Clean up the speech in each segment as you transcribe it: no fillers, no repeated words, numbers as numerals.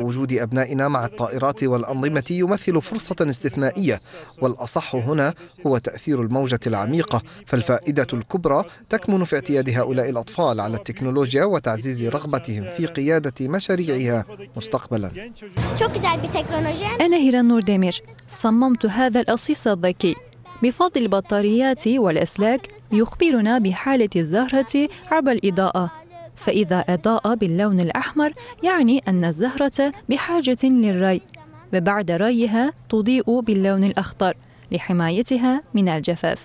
وجود أبنائنا مع الطائرات والأنظمة يمثل فرصة استثنائية، والأصح هنا هو تأثير الموجة العميقة، فالفائدة الكبرى تكمن في اعتياد هؤلاء الأطفال على التكنولوجيا وتعزيز رغبتهم في قيادة مشاريعها مستقبلا. أنا هيران نور ديمير، صممت هذا الأصيص الذكي بفضل البطاريات والأسلاك، يخبرنا بحالة الزهرة عبر الإضاءة، فإذا أضاء باللون الأحمر يعني أن الزهرة بحاجة للري، وبعد ريها تضيء باللون الأخضر لحمايتها من الجفاف.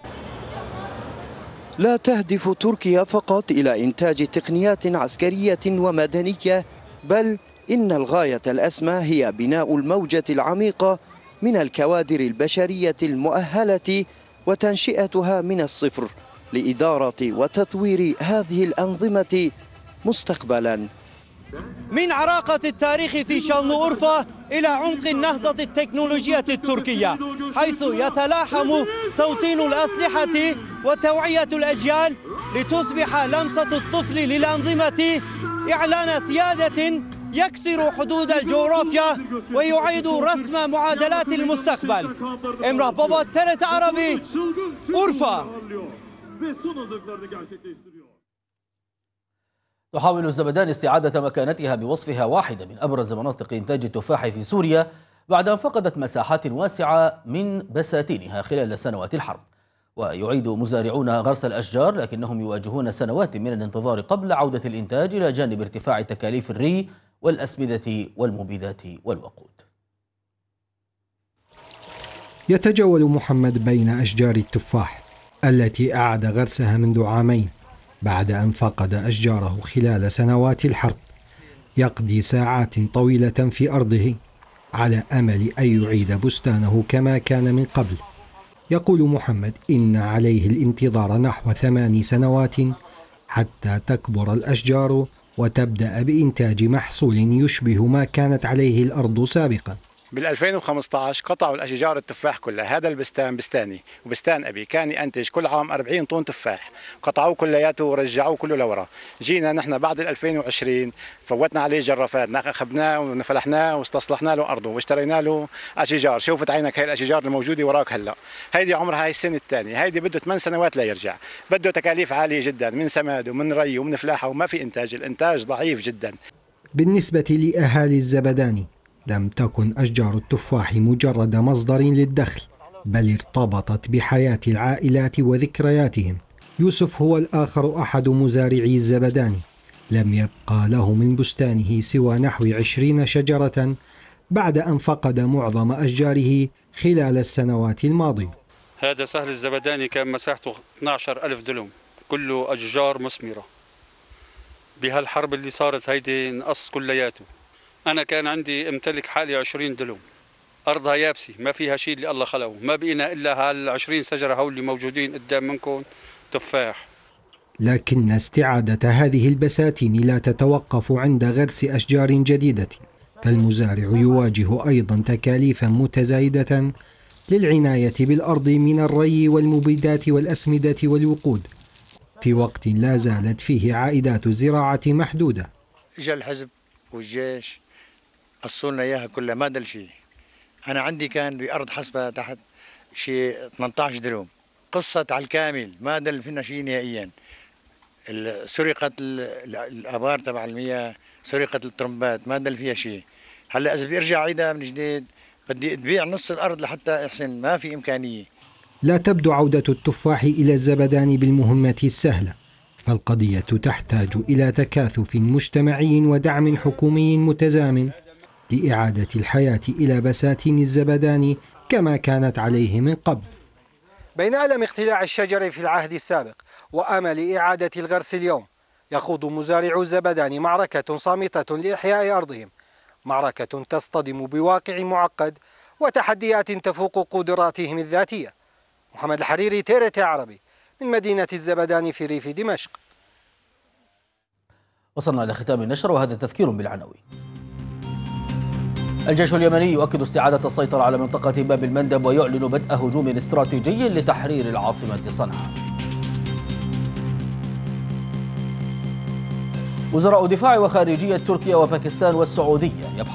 لا تهدف تركيا فقط إلى إنتاج تقنيات عسكرية ومدنية، بل إن الغاية الأسمى هي بناء الموجة العميقة من الكوادر البشرية المؤهلة وتنشئتها من الصفر لإدارة وتطوير هذه الأنظمة مستقبلا. من عراقة التاريخ في شانلورفا إلى عمق النهضة التكنولوجية التركية، حيث يتلاحم توطين الأسلحة وتوعية الأجيال لتصبح لمسة الطفل للأنظمة إعلان سيادة يكسر حدود الجغرافيا ويعيد رسم معادلات المستقبل. امراه بابا، TRT عربي، أورفا. تحاول الزبدان استعادة مكانتها بوصفها واحدة من أبرز مناطق إنتاج التفاح في سوريا بعد أن فقدت مساحات واسعة من بساتينها خلال سنوات الحرب. ويعيد مزارعون غرس الأشجار، لكنهم يواجهون سنوات من الانتظار قبل عودة الإنتاج، إلى جانب ارتفاع تكاليف الري والأسمدة والمبيدات والوقود. يتجول محمد بين أشجار التفاح التي أعاد غرسها منذ عامين بعد أن فقد أشجاره خلال سنوات الحرب. يقضي ساعات طويلة في أرضه على أمل أن يعيد بستانه كما كان من قبل. يقول محمد إن عليه الانتظار نحو 8 سنوات حتى تكبر الأشجار وتبدأ بإنتاج محصول يشبه ما كانت عليه الأرض سابقا. بال2015 قطعوا الأشجار التفاح كلها. هذا البستان بستاني وبستان أبي، كان ينتج كل عام 40 طن تفاح، قطعوه كلياته ورجعوه كله لورا. جينا نحن بعد 2020 فوتنا عليه جرافات، أخذناه وفلحناه واستصلحنا له أرضه واشترينا له أشجار. شوفت عينك هاي الأشجار الموجودة وراك هلا، هيدي عمرها هاي السنة الثانية، هيدي بده 8 سنوات لا يرجع، بده تكاليف عالية جدا من سماد ومن ري ومن فلاحة، وما في إنتاج، الإنتاج ضعيف جدا. بالنسبة لأهالي الزبداني لم تكن أشجار التفاح مجرد مصدر للدخل، بل ارتبطت بحياة العائلات وذكرياتهم. يوسف هو الآخر أحد مزارعي الزبداني، لم يبقى له من بستانه سوى نحو 20 شجرة بعد أن فقد معظم أشجاره خلال السنوات الماضية. هذا سهل الزبداني كان مساحته 12,000 دلم، كله أشجار مثمرة. بهالحرب اللي صارت هيدي نقص كلياته. أنا كان عندي امتلك حالي 20 دلم، أرضها يابسة ما فيها شيء اللي الله خلقه، ما بقينا إلا هال20 شجرة هول اللي موجودين قدام منكم تفاح. لكن استعادة هذه البساتين لا تتوقف عند غرس أشجار جديدة، فالمزارع يواجه أيضا تكاليفا متزايدة للعناية بالأرض من الري والمبيدات والأسمدة والوقود، في وقت لا زالت فيه عائدات الزراعة محدودة. إجا الحزب والجيش قصوا لنا إياها كلها، ما دل شيء. أنا عندي كان بأرض حسبة تحت شيء 18 دلوم، قصت على الكامل، ما دل فينا شيء نهائيا. سرقت الآبار تبع المياه، سرقت الطرمبات، ما دل فيها شيء. هلا إذا بدي أرجع عيدها من جديد بدي تبيع نص الأرض لحتى أحسن، ما في إمكانية. لا تبدو عودة التفاح إلى الزبدان بالمهمة السهلة، فالقضية تحتاج إلى تكاثف مجتمعي ودعم حكومي متزامن لإعادة الحياة إلى بساتين الزبدان كما كانت عليه من قبل. بين ألم اقتلاع الشجر في العهد السابق وأمل إعادة الغرس اليوم، يخوض مزارعو الزبدان معركة صامتة لإحياء أرضهم، معركة تصطدم بواقع معقد وتحديات تفوق قدراتهم الذاتية. محمد الحريري، TRT عربي، من مدينة الزبدان في ريف دمشق. وصلنا إلى ختام النشر، وهذا تذكير بالعناوين. الجيش اليمني يؤكد استعادة السيطرة على منطقة باب المندب، ويعلن بدء هجوم استراتيجي لتحرير العاصمة صنعاء. وزراء دفاع وخارجية تركيا وباكستان والسعودية